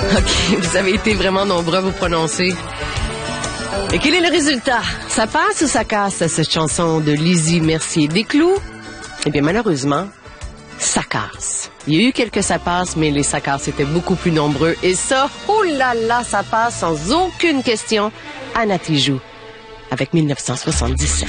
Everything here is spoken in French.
OK, vous avez été vraiment nombreux à vous prononcer. Et quel est le résultat? Ça passe ou ça casse, cette chanson de Lizzie Mercier-Desclous? Eh bien, malheureusement, ça casse. Il y a eu quelques ça passe, mais les ça casse étaient beaucoup plus nombreux. Et ça, oh là là, ça passe sans aucune question. Anna Tijoux, avec 1977.